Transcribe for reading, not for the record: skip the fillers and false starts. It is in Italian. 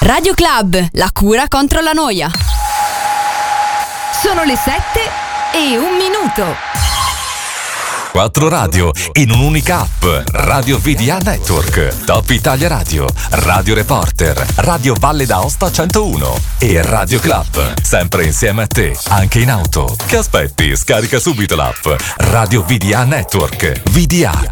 Radio Club, la cura contro la noia. Sono le 7:01. 4 radio in un'unica app. Radio VDA Network, Top Italia Radio, Radio Reporter, Radio Valle d'Aosta 101 e Radio Club. Sempre insieme a te, anche in auto. Che aspetti? Scarica subito l'app Radio VDA Network. VDA.